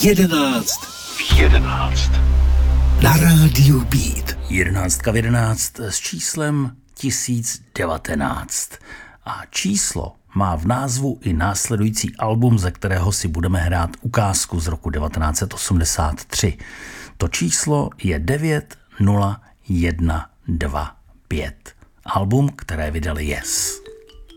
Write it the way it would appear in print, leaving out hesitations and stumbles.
11. V 11. Na rádiu Beat. 11 v 11 s číslem 1019. A číslo má v názvu i následující album, ze kterého si budeme hrát ukázku z roku 1983. To číslo je 90125. Album, které vydali Yes.